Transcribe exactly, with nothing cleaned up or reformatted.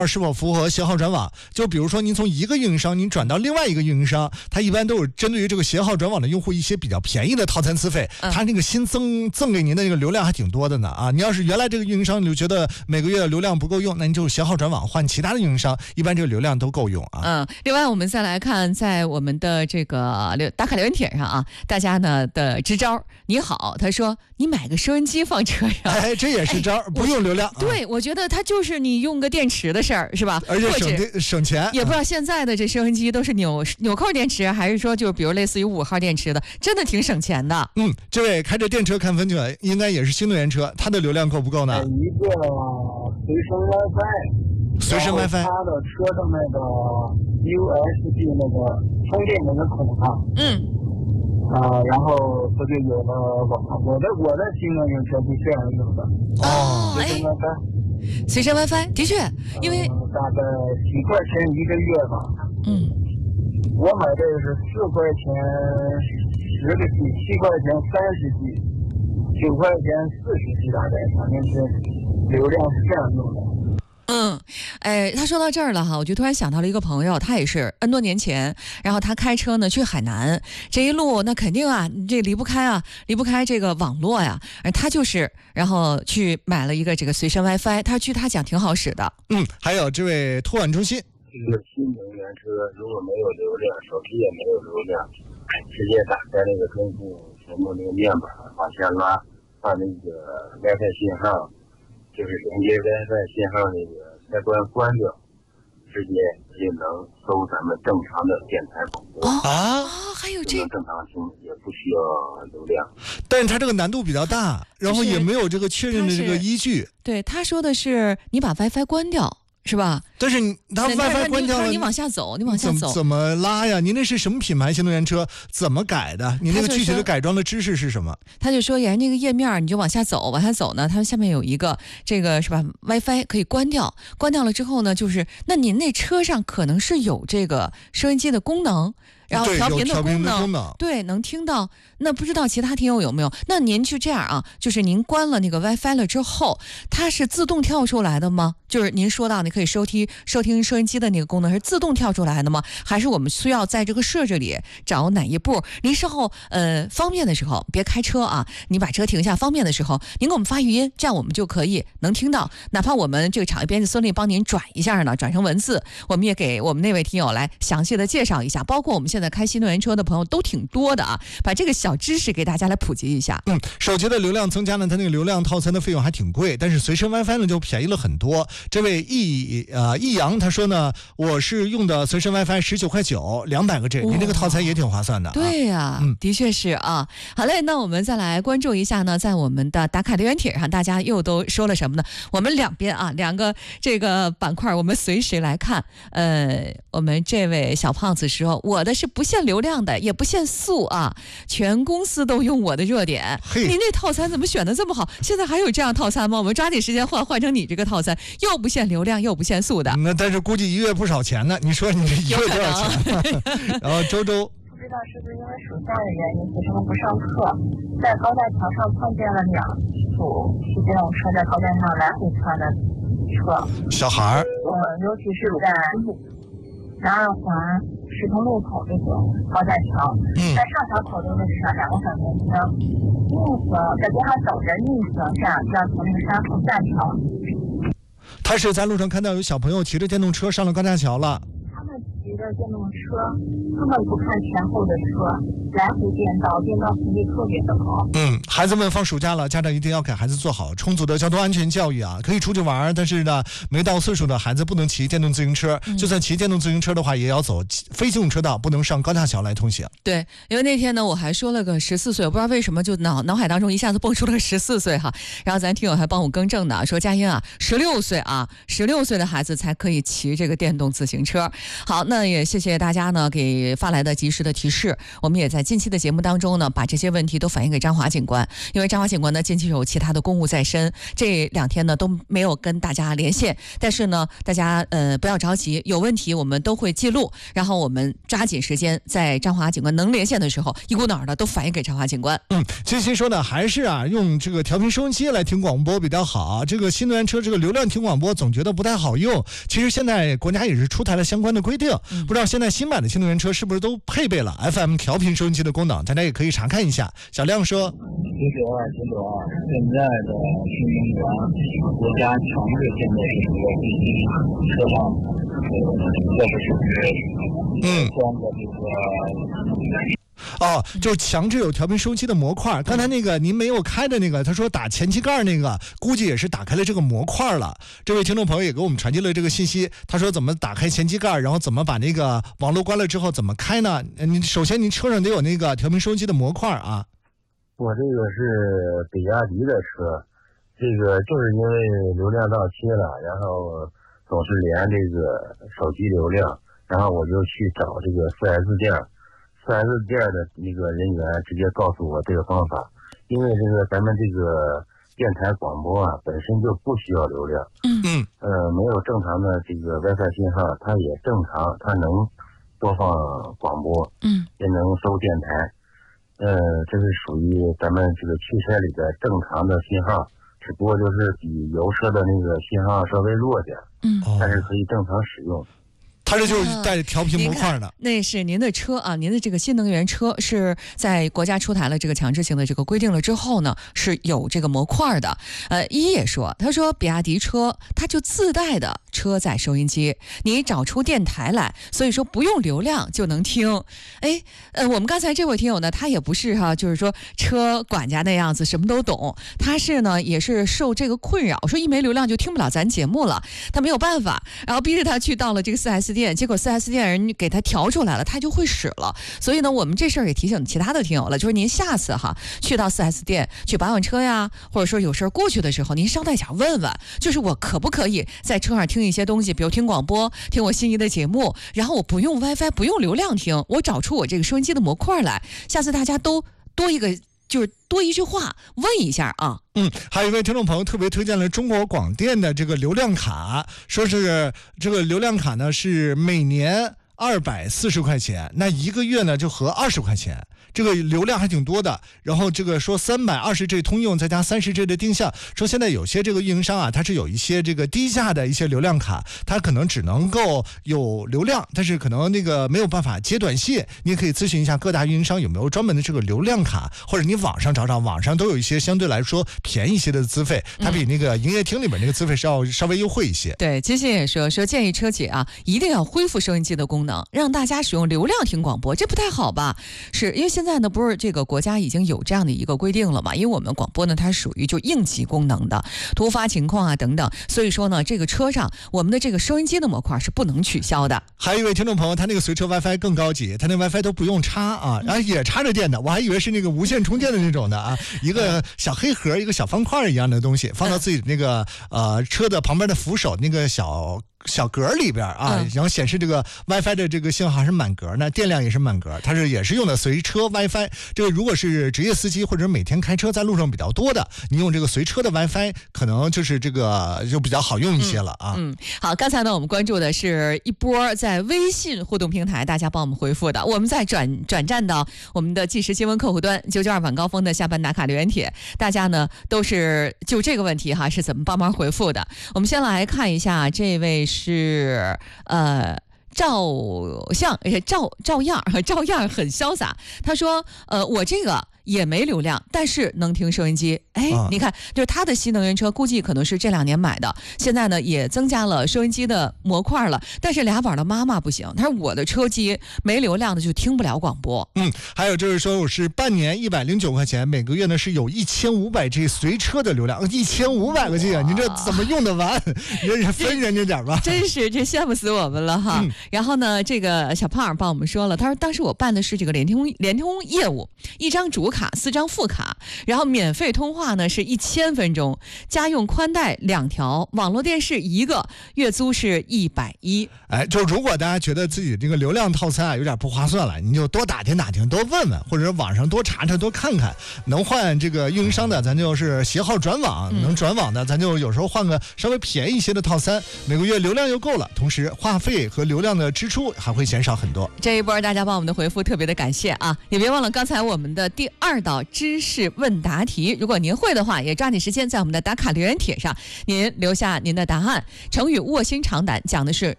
是否符合携号转网？就比如说您从一个运营商您转到另外一个运营商，它一般都有针对于这个携号转网的用户一些比较便宜的套餐资费，嗯、它那个新增赠给您的那个流量还挺多的呢啊！你要是原来这个运营商你就觉得每个月流量不够用，那你就携号转网换其他的运营商，一般这个流量都够用啊。 嗯，另外我们再来看在我们的这个打卡留言帖上啊，大家呢的支招。你好，他说你买个收音机放车上， 哎，这也是招，哎、不用流量。 对，啊、我觉得它就是你用个电池的事儿，是吧？ 而且省省钱。 也不知道现在的这收音机都是纽纽扣电池，还是说就比如类似于五号电池的，真的挺省钱的。 嗯，这位开着电车看风景，应该也是新能源车，它的流量够不够呢？ 一个随身 WiFi， 随身 WiFi， 它的车上那个 U S B 那个充电那个孔上， 嗯。 啊、呃，然后它就有了网。我的我的新能源车是这样用的。 哦， 随身 WiFi， 随身 WiFi 的确，因为、 呃、大概几块钱一个月吧。 嗯， 我买这个是四块钱十个 G， 七块钱三十 G， 九块钱四十 G， 大概反正是流量是这样用的。 嗯，哎，他说到这儿了哈，我就突然想到了一个朋友，他也是 N 多年前，然后他开车呢去海南，这一路那肯定啊，这离不开啊，离不开这个网络呀，而他就是然后去买了一个这个随身 WiFi， 他据他讲挺好使的。 嗯，还有这位托管中心， 这个新能源车如果没有流量，手机也没有流量，直接打开那个中控屏幕那个面板往下拉，把那个 WiFi 信号。就是连接 WiFi 信号那个开关关掉，直接也能搜咱们正常的电台广播啊，还有这个正常听，也不需要流量。 但是它这个难度比较大，然后也没有这个确认的这个依据。 对，他说的是你把 WiFi 关掉。是吧？ 但是你它 WiFi 关掉了， 你往下走，你往下走， 怎么拉呀？您那是什么品牌新能源车？怎么改的？你那个具体的改装的知识是什么？ 他就说沿那个页面你就往下走，往下走呢，它下面有一个这个是吧 ？WiFi 可以关掉，关掉了之后呢，就是那您那车上可能是有这个收音机的功能。然后调频的功能， 功能对，能听到。那不知道其他听友有没有？那您就这样啊，就是您关了那个 WiFi 了之后，它是自动跳出来的吗？就是您说到你可以收听收听收音机的那个功能是自动跳出来的吗？还是我们需要在这个设置里找哪一步？您稍后呃方便的时候别开车啊，你把车停下，方便的时候您给我们发语音，这样我们就可以能听到。哪怕我们这个场域编辑孙俪帮您转一下呢，转成文字，我们也给我们那位听友来详细的介绍一下，包括我们现在。现在开新能源车的朋友都挺多的啊，把这个小知识给大家来普及一下。 嗯，手机的流量增加呢，它那个流量套餐的费用还挺贵，但是随身 WiFi 呢就便宜了很多。这位易呃易阳他说呢，我是用的随身 WiFi 十九块九，两百个 G， 您这个套餐也挺划算的、啊。 对呀、啊嗯，的确是啊。好嘞，那我们再来关注一下呢，在我们的打卡留言帖上，大家又都说了什么呢？我们两边啊，两个这个板块，我们随时来看。呃，我们这位小胖子说，我的是。不限流量的，也不限速啊！全公司都用我的热点。你那套餐怎么选的这么好？现在还有这样套餐吗？我们抓紧时间换，换成你这个套餐，又不限流量，又不限速的。 那但是估计一月不少钱呢。你说你这一月多少钱？然后周周， 不知道是不是因为暑假的原因，学生们不上课，在高架桥上碰见了两组骑电动车在高架上来回窜的车。 小孩儿， 呃，尤其是在南二环。石头路口这个高架桥，嗯、在上桥口就是两个小年轻，逆行在边上走着逆行，这样就要从那个山口下桥。 他是在路上看到有小朋友骑着电动车上了高架桥了。 他们骑着电动车，根本不看前后的车，来回变道，变道频率特别的高。 嗯，孩子们放暑假了，家长一定要给孩子做好充足的交通安全教育啊！可以出去玩，但是呢，没到岁数的孩子不能骑电动自行车。嗯、就算骑电动自行车的话，也要走非机动车道，不能上高架桥来通行。 对，因为那天呢，我还说了个十四岁，我不知道为什么就脑脑海当中一下子蹦出了个十四岁哈。然后咱听友还帮我更正呢，说佳音啊，十六岁啊，十六岁的孩子才可以骑这个电动自行车。好，那也谢谢大家呢给发来的及时的提示，我们也在。 在近期的节目当中呢，把这些问题都反映给张华警官，因为张华警官呢近期有其他的公务在身，这两天呢都没有跟大家连线。但是呢，大家呃不要着急，有问题我们都会记录，然后我们抓紧时间，在张华警官能连线的时候，一股脑儿的都反映给张华警官。 嗯，这期说呢，还是啊用这个调频收音机来听广播比较好。这个新能源车这个流量听广播总觉得不太好用。其实现在国家也是出台了相关的规定，嗯、不知道现在新版的新能源车是不是都配备了 F M 调频收音机的功能？大家也可以查看一下。小亮说：“ 九九二九九二，现在的新能源国家强制现在是说必须车上呃各个省市嗯装的这个。” 哦，就强制有调频收音机的模块。刚才那个您没有开的那个，他说打前机盖那个，估计也是打开了这个模块了。这位听众朋友也给我们传递了这个信息，他说怎么打开前机盖，然后怎么把那个网络关了之后怎么开呢？您首先您车上得有那个调频收音机的模块啊。 我这个是比亚迪的车，这个就是因为流量到期了，然后总是连这个手机流量，然后我就去找这个 四 S 店。四 S 店的那个人员直接告诉我这个方法，因为这个咱们这个电台广播啊本身就不需要流量， 嗯嗯， 呃，没有正常的这个 WiFi 信号，它也正常，它能播放广播， 嗯， 也能收电台，呃，这是属于咱们这个汽车里的正常的信号，只不过就是比油车的那个信号稍微弱点， 嗯， 但是可以正常使用。 它这就是带调频模块的。 那是您的车啊，您的这个新能源车是在国家出台了这个强制性的这个规定了之后呢，是有这个模块的。呃，一也说，他说比亚迪车它就自带的车载收音机，你找出电台来，所以说不用流量就能听。哎，呃，我们刚才这位听友呢，他也不是哈、啊，就是说车管家那样子什么都懂，他是呢也是受这个困扰，说一没流量就听不了咱节目了，他没有办法，然后逼着他去到了这个 四 S 店。结果 四 S 店人给他调出来了，他就会使了。所以呢，我们这事儿也提醒其他的听友了，就是您下次哈去到 四 S 店去保养车呀，或者说有事儿过去的时候，您捎带脚问问，就是我可不可以在车上听一些东西，比如听广播，听我心仪的节目，然后我不用 WiFi， 不用流量听，我找出我这个收音机的模块来。下次大家都多一个。就是多一句话问一下啊。 嗯，还有一位听众朋友特别推荐了中国广电的这个流量卡，说是这个流量卡呢是每年二百四十块钱，那一个月呢就合二十块钱。这个流量还挺多的，然后这个说三百二十 G 通用再加三十 G 的定向，说现在有些这个运营商啊，它是有一些这个低价的一些流量卡，它可能只能够有流量，但是可能那个没有办法接短信。你也可以咨询一下各大运营商有没有专门的这个流量卡，或者你网上找找，网上都有一些相对来说便宜一些的资费，它比那个营业厅里面那个资费是要稍微优惠一些。 对，金星也说说建议车企啊一定要恢复收音机的功能，让大家使用流量听广播，这不太好吧？是因为现在呢不是这个国家已经有这样的一个规定了嘛？因为我们广播呢它属于就应急功能的，突发情况啊等等，所以说呢这个车上我们的这个收音机的模块是不能取消的。 还有一位听众朋友，他那个随车 WiFi 更高级，他那 WiFi 都不用插啊，然后也插着电的，我还以为是那个无线充电的那种的啊，一个小黑盒，一个小方块一样的东西，放到自己那个呃车的旁边的扶手那个小。小格里边啊， 嗯、 然后显示这个 WiFi 的这个信号是满格呢，电量也是满格，它是也是用的随车 WiFi。这个如果是职业司机或者每天开车在路上比较多的，你用这个随车的 WiFi 可能就是这个就比较好用一些了啊。 嗯，嗯好，刚才呢我们关注的是一波在微信互动平台大家帮我们回复的，我们再转转战到我们的即时新闻客户端九九二晚高峰的下班打卡留言帖，大家呢都是就这个问题哈是怎么帮忙回复的。我们先来看一下这位。是呃照相照照样照样很潇洒，他说呃我这个也没流量，但是能听收音机。哎，啊、你看，就是他的新能源车，估计可能是这两年买的，现在呢也增加了收音机的模块了。但是俩宝的妈妈不行，他说我的车机没流量的就听不了广播。 嗯，还有就是说我是半年一百零九块钱，每个月呢是有一千五百 G 随车的流量，一千五百个 G 啊，您这怎么用得完？人分人家点吧。 真是这羡慕死我们了哈。嗯、然后呢，这个小胖帮我们说了，他说当时我办的是这个联通联通业务，一张主卡，四张副卡，然后免费通话呢是一千分钟，家用宽带两条，网络电视一个，月租是一百一。 哎，就如果大家觉得自己这个流量套餐啊有点不划算了，你就多打听打听，多问问，或者网上多查查，多看看。能换这个运营商的，咱就是携号转网； 嗯、 能转网的，咱就有时候换个稍微便宜一些的套餐，每个月流量又够了，同时话费和流量的支出还会减少很多。 这一波大家帮我们的回复特别的感谢啊！也别忘了刚才我们的第二道知识问答题，如果您会的话，也抓紧时间在我们的打卡留言帖上，您留下您的答案。成语卧薪尝胆讲的是